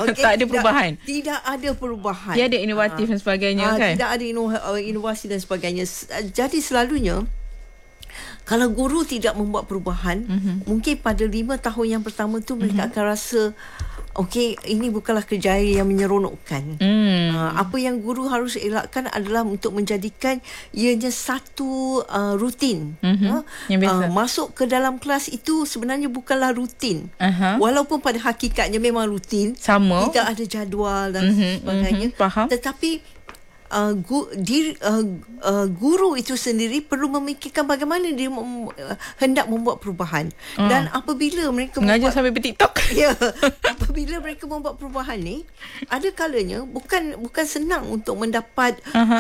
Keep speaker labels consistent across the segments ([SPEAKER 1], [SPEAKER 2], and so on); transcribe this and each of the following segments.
[SPEAKER 1] Tak ada perubahan.
[SPEAKER 2] Tidak ada perubahan.
[SPEAKER 1] Dia ada inovatif dan sebagainya kan.
[SPEAKER 2] Tidak ada inovasi dan sebagainya. Jadi selalunya kalau guru tidak membuat perubahan, mungkin pada 5 tahun yang pertama tu mereka akan rasa okey, ini bukanlah kejayaan yang menyeronokkan. Apa yang guru harus elakkan adalah untuk menjadikan ianya satu rutin.
[SPEAKER 1] Yang biasa.
[SPEAKER 2] Masuk ke dalam kelas itu sebenarnya bukanlah rutin. Walaupun pada hakikatnya memang rutin.
[SPEAKER 1] Sama.
[SPEAKER 2] Tidak ada jadual dan sebagainya.
[SPEAKER 1] Faham.
[SPEAKER 2] Tetapi guru itu sendiri perlu memikirkan bagaimana dia hendak membuat perubahan. Dan apabila mereka
[SPEAKER 1] mengajar sampai berTikTok.
[SPEAKER 2] Ya, apabila mereka membuat perubahan ni, ada kalanya bukan senang untuk mendapat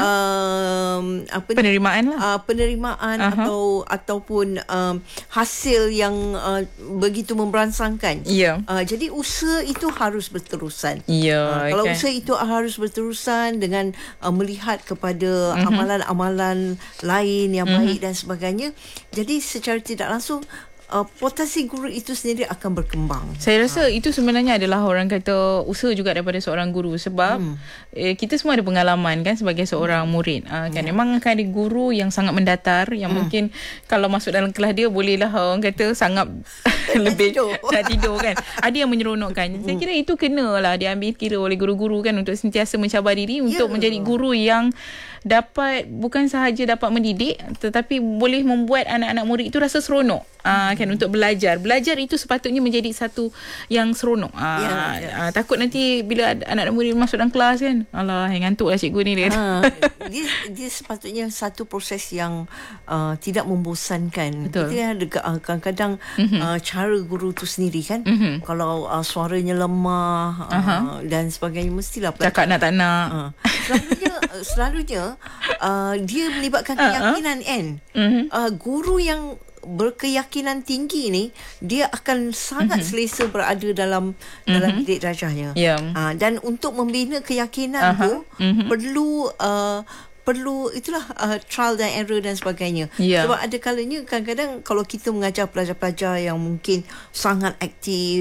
[SPEAKER 1] penerimaan lah.
[SPEAKER 2] Penerimaan ataupun hasil yang begitu memberansangkan. Jadi usaha itu harus berterusan. Kalau usaha itu harus berterusan dengan melihat kepada amalan-amalan lain yang baik dan sebagainya, jadi secara tidak langsung potensi guru itu sendiri akan berkembang.
[SPEAKER 1] Saya rasa itu sebenarnya adalah orang kata usaha juga daripada seorang guru, sebab kita semua ada pengalaman kan sebagai seorang murid kan. Memang akan ada guru yang sangat mendatar, yang mungkin kalau masuk dalam kelas dia bolehlah orang kata sangat lebih nak tidur kan. Ada yang menyeronokkan. Saya kira itu kenalah diambil kira oleh guru-guru kan, untuk sentiasa mencabar diri untuk menjadi guru yang dapat bukan sahaja dapat mendidik, tetapi boleh membuat anak-anak murid itu rasa seronok kan untuk belajar. Belajar itu sepatutnya menjadi satu yang seronok. Takut nanti bila anak-anak murid masuk dalam kelas kan, alah ngantuklah cikgu ni dia.
[SPEAKER 2] Dia sepatutnya satu proses yang tidak membosankan.
[SPEAKER 1] Betul.
[SPEAKER 2] Kita ada kadang-kadang cara guru tu sendiri kan. Kalau suaranya lemah dan sebagainya, mestilah
[SPEAKER 1] cakap nak tak nak.
[SPEAKER 2] Selalunya dia melibatkan keyakinan kan. Guru yang berkeyakinan tinggi ni, dia akan sangat selesa berada dalam bilik darjahnya. Dan untuk membina keyakinan tu perlu itulah trial dan error dan sebagainya. Sebab ada kalanya kadang-kadang kalau kita mengajar pelajar-pelajar yang mungkin sangat aktif,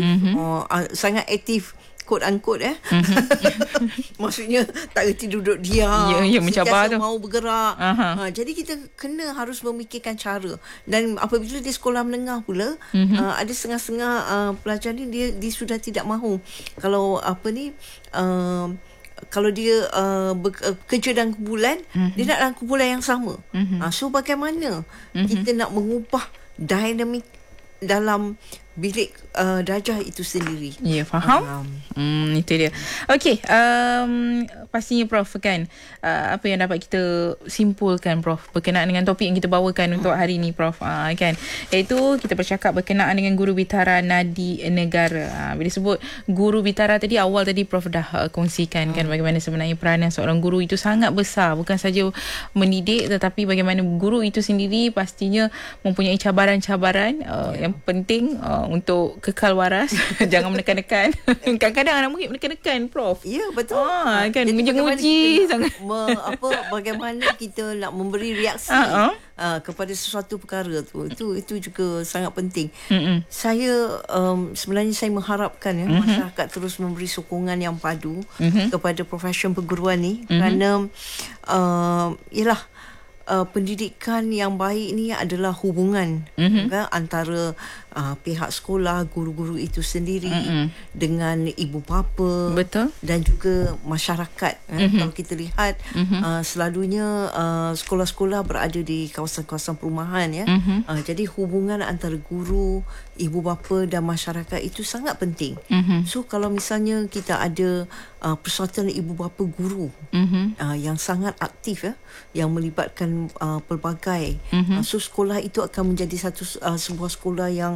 [SPEAKER 2] quote unquote maksudnya tak reti duduk diam,
[SPEAKER 1] mencabar tu,
[SPEAKER 2] mau bergerak. Jadi kita harus memikirkan cara. Dan apabila di sekolah menengah pula, ada setengah-setengah pelajar ni dia sudah tidak mahu kalau kalau dia kerja dalam kumpulan, dia nak dalam kumpulan yang sama. So bagaimana kita nak mengubah dinamik dalam bilik darjah itu sendiri.
[SPEAKER 1] Faham. Itu dia. Okey, pastinya Prof kan, apa yang dapat kita simpulkan Prof berkenaan dengan topik yang kita bawakan untuk hari ni Prof kan, iaitu kita bercakap berkenaan dengan guru bitara nadi negara. Bila sebut guru bitara tadi, awal tadi Prof dah kongsikan kan bagaimana sebenarnya peranan seorang guru itu sangat besar, bukan saja mendidik, tetapi bagaimana guru itu sendiri pastinya mempunyai cabaran-cabaran yang penting untuk kekal waras. Jangan menekan-nekan. Kadang-kadang anak murid menekan-nekan Prof.
[SPEAKER 2] Ya, betul.
[SPEAKER 1] Kan menguji sangat.
[SPEAKER 2] Bagaimana kita nak memberi reaksi kepada sesuatu perkara tu. Itu juga sangat penting. Saya sebenarnya saya mengharapkan masyarakat terus memberi sokongan yang padu kepada profesion perguruan ni, kerana ialah pendidikan yang baik ni adalah hubungan kan, antara pihak sekolah, guru-guru itu sendiri dengan ibu bapa.
[SPEAKER 1] Betul.
[SPEAKER 2] Dan juga masyarakat. Kalau kita lihat selalunya sekolah-sekolah berada di kawasan-kawasan perumahan ya. Jadi hubungan antara guru, ibu bapa dan masyarakat itu sangat penting. So kalau misalnya kita ada persatuan ibu bapa guru yang sangat aktif yang melibatkan pelbagai, so sekolah itu akan menjadi sebuah sekolah yang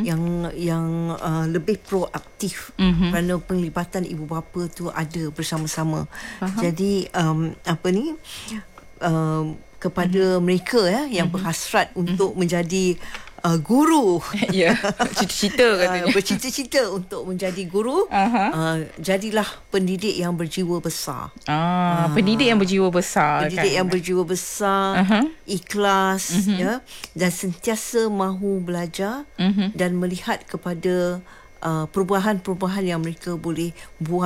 [SPEAKER 2] lebih proaktif, kerana penglibatan ibu bapa tu ada bersama-sama. Jadi kepada mereka yang berhasrat untuk menjadi guru,
[SPEAKER 1] cita-cita katanya,
[SPEAKER 2] bercita-cita untuk menjadi guru, jadilah pendidik yang berjiwa besar.
[SPEAKER 1] Pendidik yang berjiwa besar,
[SPEAKER 2] yang berjiwa besar, ikhlas dan sentiasa mahu belajar dan melihat kepada perubahan-perubahan yang mereka boleh buat